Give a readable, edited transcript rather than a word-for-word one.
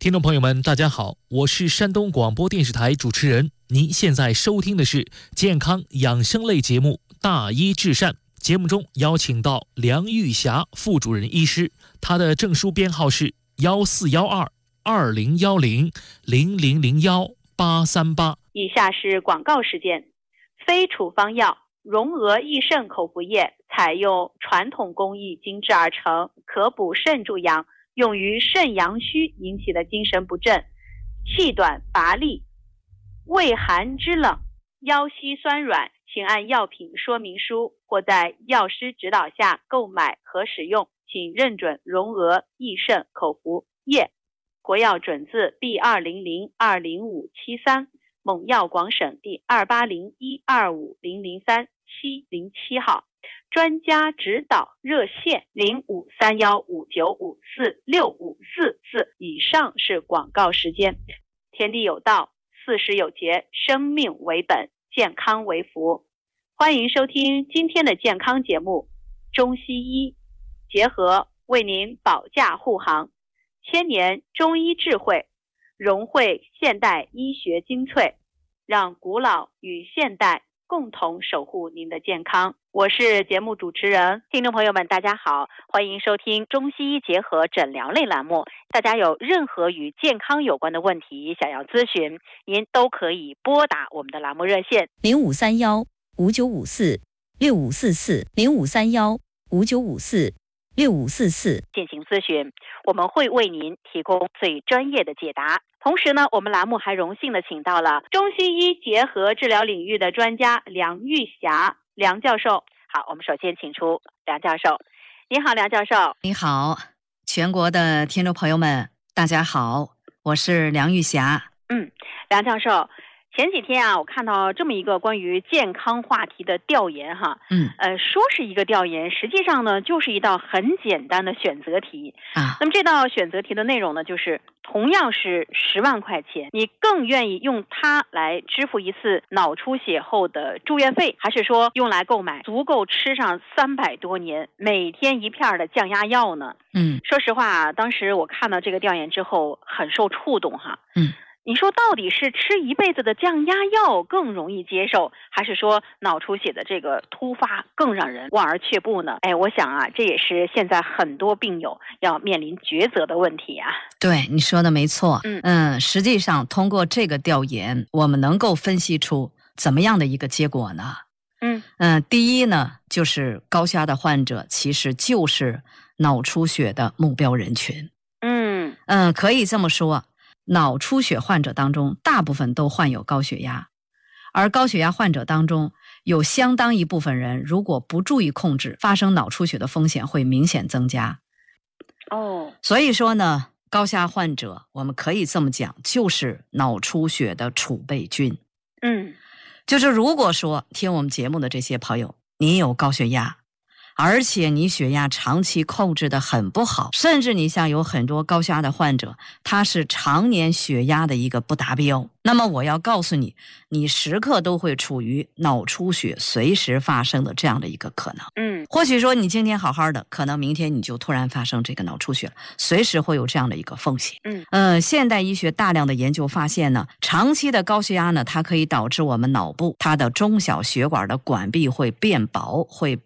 听众朋友们，大家好，我是山东广播电视台主持人。您现在收听的是健康养生类节目《大医治善》。节目中邀请到梁玉霞副主任医师，她的证书编号是14122010001838。 以下是广告时间。非处方药荣娥益肾口服液采用传统工艺精制而成，可补肾助阳，用于肾阳虚引起的精神不振、气短乏力、畏寒肢冷、腰膝酸软，请按药品说明书或在药师指导下购买和使用，请认准荣娥益肾口服液，国药准字 B20020573，蒙药广省第280125003707号，专家指导热线053159546544。以上是广告时间。天地有道，40有节，生命为本，健康为福。欢迎收听今天的健康节目，中西医结合为您保驾护航，千年中医智慧融汇现代医学精粹，让古老与现代共同守护您的健康。我是节目主持人，听众朋友们大家好，欢迎收听中西医结合诊疗类栏目。大家有任何与健康有关的问题想要咨询，您都可以拨打我们的栏目热线 053159546544，053159546544 进行咨询，我们会为您提供最专业的解答。同时呢，我们栏目还荣幸的请到了中西医结合治疗领域的专家梁玉霞梁教授。好，我们首先请出梁教授。你好，梁教授。 你好，全国的听众朋友们大家好，我是梁玉霞。 梁教授，前几天我看到这么一个关于健康话题的调研说是一个调研，实际上呢就是一道很简单的选择题那么这道选择题的内容呢，就是同样是10万块钱，你更愿意用它来支付一次脑出血后的住院费，还是说用来购买足够吃上300多年每天一片的降压药呢？说实话当时我看到这个调研之后很受触动你说到底是吃一辈子的降压药更容易接受，还是说脑出血的这个突发更让人望而却步呢？我想这也是现在很多病友要面临抉择的问题对，你说的没错。实际上通过这个调研，我们能够分析出怎么样的一个结果呢？第一呢，就是高血压的患者其实就是脑出血的目标人群。可以这么说，脑出血患者当中大部分都患有高血压，而高血压患者当中有相当一部分人如果不注意控制，发生脑出血的风险会明显增加。所以说呢，高血压患者我们可以这么讲，就是脑出血的储备军。就是如果说听我们节目的这些朋友，你有高血压，而且你血压长期控制得很不好，甚至你像有很多高血压的患者，他是常年血压的一个不达标，那么我要告诉你，你时刻都会处于脑出血随时发生的这样的一个可能。或许说你今天好好的，可能明天你就突然发生这个脑出血了，随时会有这样的一个风险。现代医学大量的研究发现呢，长期的高血压呢，它可以导致我们脑部它的中小血管的管壁会变薄，会